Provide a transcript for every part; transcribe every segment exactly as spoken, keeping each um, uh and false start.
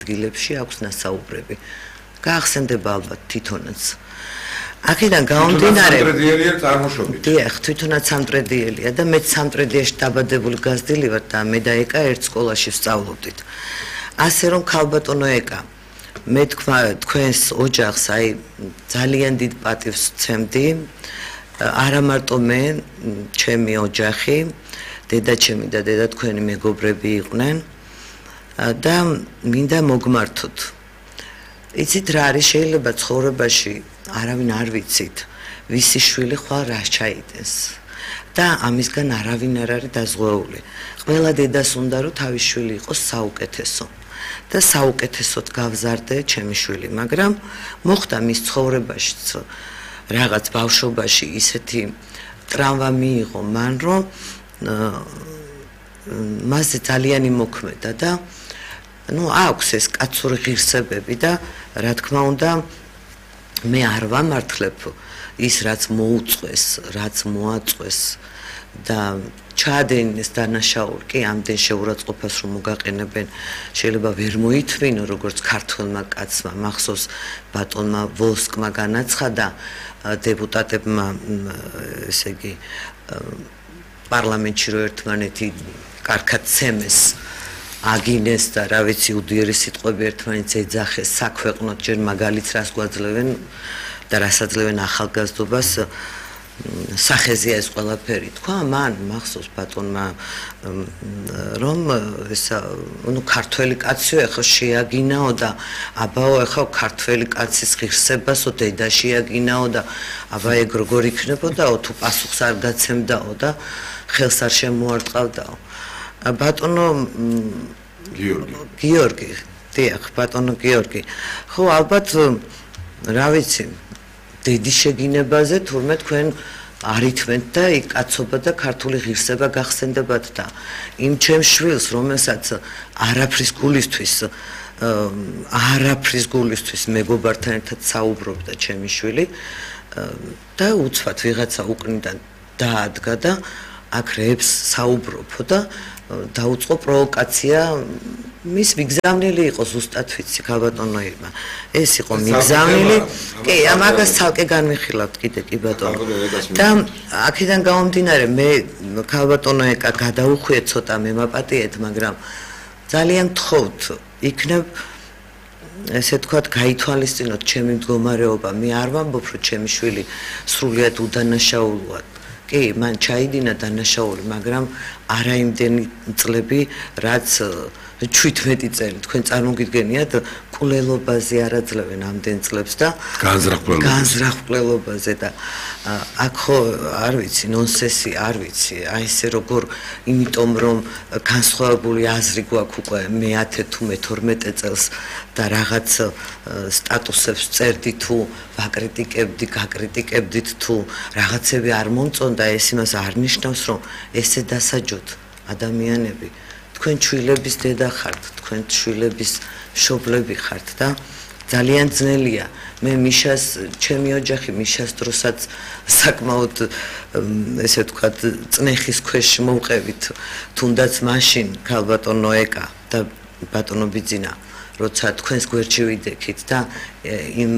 ადგილებში აქვს ნასაუბრები. გაახსენდება ალბათ თვითონაც. აქედან გამომდინარე, სამტრედიელია წარმოშობით. დიახ, თვითონაც სამტრედიელია და მეც სამტრედიაში დაბადებული გაზრდილი ვარ და მე და ეკა ერთ სკოლაში ვსწავლობდით. ასე რომ ქალბატონო ეკა, მე თქვა თქვენს ოჯახს აი ძალიან დიდ პატივს ვცემდი. არა მარტო მე, ჩემი ოჯახი, დედაჩემი და დედა თქვენი მეგობრები იყვნენ და მინდა მოგმართოთ. იცით რა არის, შეიძლება ცხოვრებაში არავინ არ ვიცით, ვისი შვილი ხვალ რას ჩაიტენს და ამისგან არავინ არ არის დაზღვეული. ყველა დედას უნდა რომ თავის შვილი იყოს საუკეთესო და საუკეთესოდ გავზარდე ჩემი შვილი, მაგრამ მოხდა მის ცხოვრებაშიც რაღაც ბავშვობაში ისეთი ტრავმა მიიღო მან, რომ მასზე ძალიან იმოქმედა და ну აქვს ეს კაცური ღირსებები და რა თქმა უნდა მე არ ვამართლებ ის რაც მოუწყვეს, რაც მოაწყვეს და ჩაადენეს დანაშაული კი ამდენ შეურაცხყოფას რომ მოგაყენებენ შეიძლება ვერ მოითმინო როგორც ქართველმა კაცმა მახსოვს ბატონმა ვოლსკმა განაცხადა დეპუტატებმა ესე იგი პარლამენტში რო ერთმანეთი კარგად ცემეს აგინეს და რა ვიცი უდიერი სიტყვები ერთმანეთს ეძახეს საქვეყნოდ ჯერ მაგალითს რას გვაძლევენ და რას აძლევენ ახალგაზრდობას სახეზეა ეს ყველაფერი თქვა მან მახსოვს ბატონმა რომ ეს ნუ ქართველი კაციო ეხლა შეაგინაო და აბაო ეხლა ქართველი კაცის ღირსებასო დედა შეაგინაო და აბა ეგ როგორ იქნებოდაო თუ პასუხს არ გაცემდაო და ხელს არ შემოარტყავდაო ბატონო გიორგი გიორგი დიახ ბატონო გიორგი ხო ალბათ რა ვიცი დედის შეგინებაზე თურმე თქვენ არითმეთ და იქ კაცობა და ქართული ღირსება გახსენდებათ და იმ ჩემს შვილს რომელსაც არაფრის გულისთვის არაფრის გულისთვის მეგობართან ერთად საუბრობდა ჩემი შვილი და უცბად ვიღაცა უკნიდან დაადგა და აქ რეებს საუბრობო და დაუწყო პროვოკაცია მის მიგზავნილი იყო ზუსტად ვიცი ქალბატონო ირმა ეს იყო მიგზავნილი კი ამაგას ცალკე განვიხილავთ კიდე კი ბატონო და აქედან გამომდინარე მე ქალბატონო ეკა გადაუხვიეთ ცოტა მემაპატიეთ მაგრამ ძალიან გთხოვთ იქნებ ესე თქვათ გაითვალისწინოთ ჩემი მდგომარეობა მე არ ვამბობ რომ ჩემი შვილი სრულიად უდანაშაულია კი მან ჩაიდინა დანაშაული მაგრამ არა იმდენი წლები რაც შვიდმეტი წელი თქვენ წარმოგიდგენიათ კულელობაზე არაძლევენ ამდენ წლებს და განზრახყლობაზე განზრახყლობაზე და აქ ხო არ ვიცი ნონსენსი არ ვიცი აი ესე როგორ იმიტომ რომ განსხვავებული აზრი გვაქვს უკვე მეათე თუ მეთორმეტე წელს და რაღაც სტატუსებს წერდი თუ ვაკრიტიკებდი გაკრიტიკებდით თუ რაღაცები არ მომწონდა ეს იმას არ ნიშნავს რომ ესე დასაჯოთ ადამიანები თქვენ შვილების დედა ხართ, თქვენ შვილების მშობლები ხართ და ძალიან ძნელია. მე მიშას, ჩემი ოჯახი მიშას დროსაც საკმაოდ ესე ვთქვათ, წნეხის ქვეშ მოვყევით, თუნდაც მაშინ ქალბატონო ეკა და ბატონო ბიძინა, როცა თქვენს გვერდში ვიდექით და იმ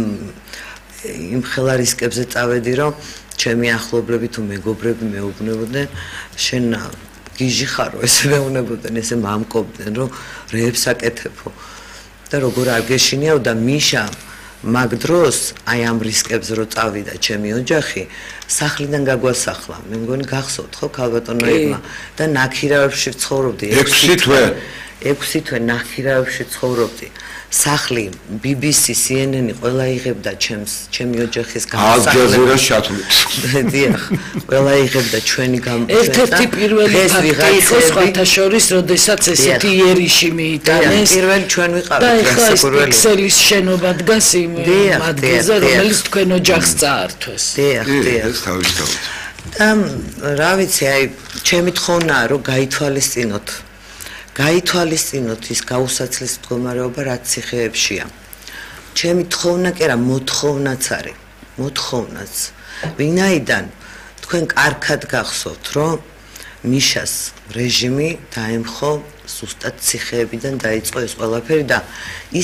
იმ ხელარისკებზე წავედი, რომ ჩემი ახლობლები თუ მეგობრები მეუბნებოდნენ, შენ გიჟი ხარო ესე მეუბნებოდნენ ესე მამკობდნენ რომ რეებს აკეთებო და როგორ არ გეშინიაო და მიშა მაგ დროს აი ამ რისკებს რო წავიდა ჩემი ოჯახი სახლიდან გაგვასახლა მე მგონი გახსოვთ ხო ქალბატონო ირმა და ნაქირავებში ცხოვრობდი ექვსი თვე ექვსი თვე ნაქირავებში ცხოვრობდი სახლი ბი ბი სი სი ენ ენი ყველა იღებდა ჩემს ჩემი ოჯახის გამოსახლებას შათვლით დიახ ყველა იღებდა ჩვენი გამოსახლებას ერთ-ერთი პირველი ფაქტი იყო სხვათა შორის როდესაც ესეთი იერიში მიიტანეს პირველი ჩვენ ვიყავით და ეხლა ეს პიქსელის შენობა დგას იმ ადგილზე რომელიც თქვენ ოჯახს წაართვეს დიახ დიახ ეს თავისთავად და რა ვიცი აი ჩემი თხოვნაა რომ გაითვალისწინოთ გაითვალისწინოთ ის გაუსაცლის მდგომარეობა რაც ციხეებშია. ჩემი თხოვნა კი არა, მოთხოვნაც არის. მოთხოვნაც. ვინაიდან თქვენ კარგად გახსოვთ, რომ მიშას რეჟიმი დაემხო ზუსტად ციხეებიდან დაიწყო ეს ყველაფერი და